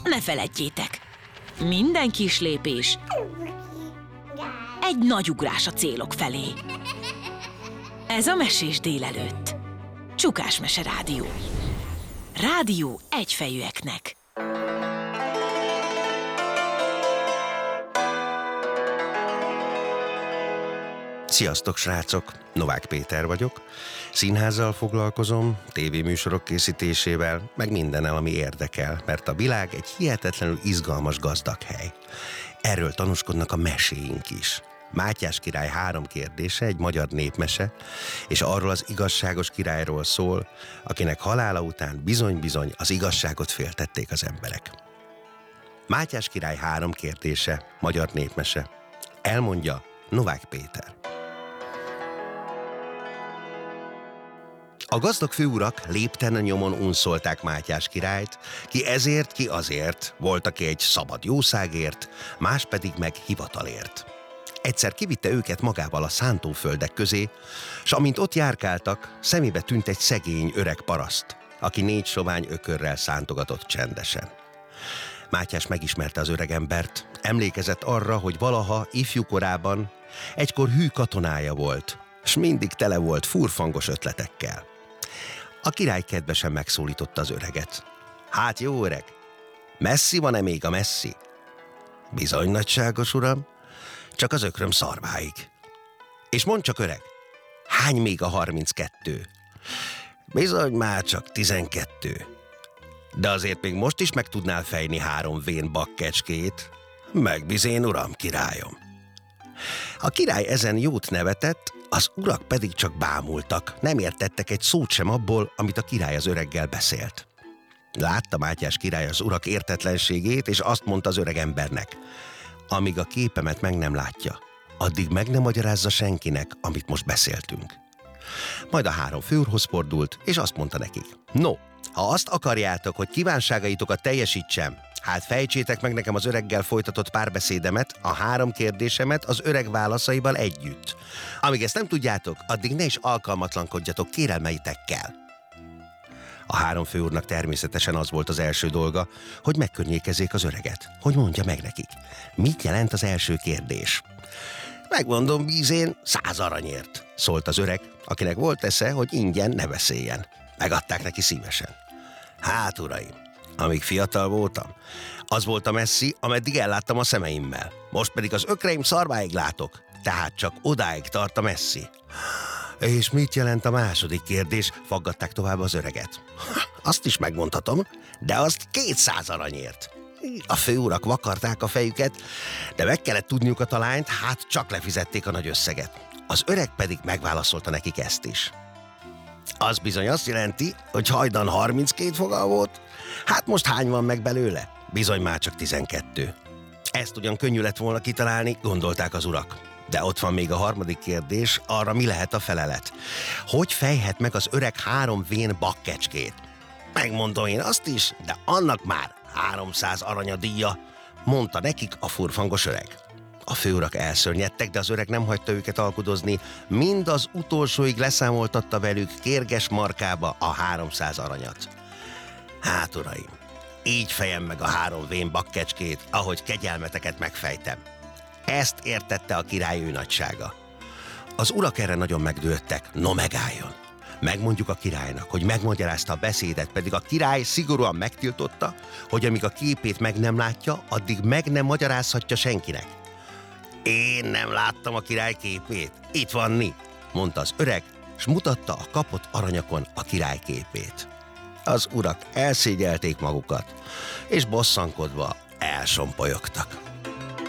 ne feledjétek, minden kis lépés egy nagy ugrás a célok felé. Ez a Mesés délelőtt. Csukás Mese Rádió. Rádió egyfejűeknek. Sziasztok, srácok! Novák Péter vagyok. Színházzal foglalkozom, tévéműsorok készítésével, meg mindennel, ami érdekel, mert a világ egy hihetetlenül izgalmas gazdag hely. Erről tanúskodnak a meséink is. Mátyás király 3 kérdése egy magyar népmese, és arról az igazságos királyról szól, akinek halála után bizony-bizony az igazságot féltették az emberek. Mátyás király 3 kérdése, magyar népmese. Elmondja Novák Péter. A gazdag főurak lépten nyomon unszolták Mátyás királyt, ki ezért, ki azért, volt, aki egy szabad jószágért, más pedig meg hivatalért. Egyszer kivitte őket magával a szántóföldek közé, s amint ott járkáltak, szemébe tűnt egy szegény öreg paraszt, aki 4 sovány ökörrel szántogatott csendesen. Mátyás megismerte az öregembert, emlékezett arra, hogy valaha ifjú korában egykor hű katonája volt, s mindig tele volt furfangos ötletekkel. A király kedvesen megszólította az öreget. Hát jó öreg, messzi van-e még a messzi? Bizony, nagyságos uram, csak az ökröm szarváig. És mondd csak, öreg, hány még a 32? Bizony, már csak 12. De azért még most is meg tudnál fejni 3 vén bakkecskét. Megbizén, uram, királyom. A király ezen jót nevetett, az urak pedig csak bámultak, nem értettek egy szót sem abból, amit a király az öreggel beszélt. Látta Mátyás király az urak értetlenségét, és azt mondta az öregembernek: amíg a képemet meg nem látja, addig meg nem magyarázza senkinek, amit most beszéltünk. Majd a 3 főúrhoz fordult, és azt mondta nekik: no, ha azt akarjátok, hogy kívánságaitokat teljesítsem, hát fejtsétek meg nekem az öreggel folytatott párbeszédemet, a 3 kérdésemet az öreg válaszaival együtt. Amíg ezt nem tudjátok, addig ne is alkalmatlankodjatok kérelmeitekkel. A 3 főúrnak természetesen az volt az első dolga, hogy megkörnyékezzék az öreget, hogy mondja meg nekik, mit jelent az első kérdés. Megmondom bízén, 100 aranyért, szólt az öreg, akinek volt esze, hogy ingyen ne beszéljen. Megadták neki szívesen. Hát, uraim, amíg fiatal voltam, az volt a messzi, ameddig elláttam a szemeimmel. Most pedig az ökreim szarváig látok, tehát csak odáig tart a messzi. És mit jelent a második kérdés? Faggatták tovább az öreget. Azt is megmondhatom, de azt 200 aranyért. A főurak vakarták a fejüket, de meg kellett tudniuk a talányt, hát csak lefizették a nagy összeget. Az öreg pedig megválaszolta nekik ezt is. Az bizony azt jelenti, hogy hajdan 32 fogal volt, hát most hány van meg belőle? Bizony már csak 12. Ezt ugyan könnyű lett volna kitalálni, gondolták az urak. De ott van még a 3. kérdés, arra mi lehet a felelet? Hogy fejhet meg az öreg 3 vén bakkecskét? Megmondom én azt is, de annak már 300 arany a díja, mondta nekik a furfangos öreg. A főurak elszörnyedtek, de az öreg nem hagyta őket alkudozni, mind az utolsóig leszámoltatta velük kérges markába a 300 aranyat. Hát, uraim, így fejem meg a 3 vén bakkecskét, ahogy kegyelmeteket megfejtem. Ezt értette a király ő nagysága. Az urak erre nagyon megdőltek, no megálljon. Megmondjuk a királynak, hogy megmagyarázta a beszédet, pedig a király szigorúan megtiltotta, hogy amíg a képét meg nem látja, addig meg nem magyarázhatja senkinek. Én nem láttam a király képét, itt van ni, mondta az öreg, s mutatta a kapott aranyakon a király képét. Az urak elszégyelték magukat, és bosszankodva elsompolyogtak.